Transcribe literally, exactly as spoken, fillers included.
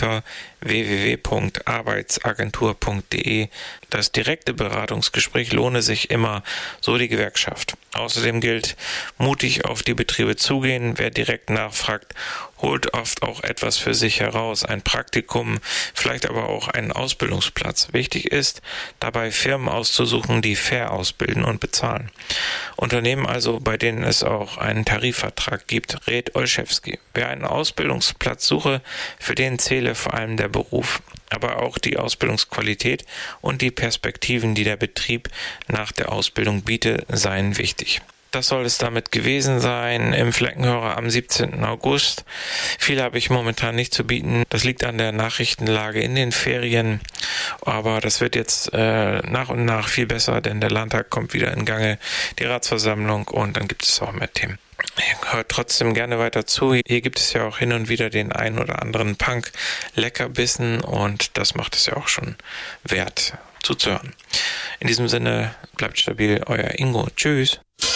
unter w w w punkt arbeitsagentur punkt de. Das direkte Beratungsgespräch lohne sich immer, so die Gewerkschaft. Außerdem gilt, mutig auf die Betriebe zugehen. Wer direkt nachfragt, holt oft auch etwas für sich heraus, ein Praktikum, vielleicht aber auch einen Ausbildungsplatz. Wichtig ist, dabei Firmen auszusuchen, die fair ausbilden und bezahlen. Unternehmen also, bei denen es auch einen Tarifvertrag gibt, rät Olszewski. Wer einen Ausbildungsplatz suche, für den zähle vor allem der Beruf, aber auch die Ausbildungsqualität und die Perspektiven, die der Betrieb nach der Ausbildung bietet, seien wichtig. Das soll es damit gewesen sein im Fleckenhörer am siebzehnten August. Viel habe ich momentan nicht zu bieten. Das liegt an der Nachrichtenlage in den Ferien. Aber das wird jetzt äh, nach und nach viel besser, denn der Landtag kommt wieder in Gange, die Ratsversammlung, und dann gibt es auch mehr Themen. Hört trotzdem gerne weiter zu. Hier gibt es ja auch hin und wieder den ein oder anderen Punk-Leckerbissen, und das macht es ja auch schon wert zuzuhören. In diesem Sinne, bleibt stabil, euer Ingo. Tschüss.